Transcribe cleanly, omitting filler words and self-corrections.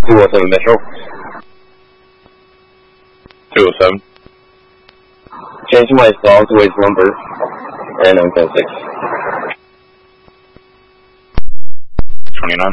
207 Metro. 207. Change my stall to its number, and I'm 10-6. 29.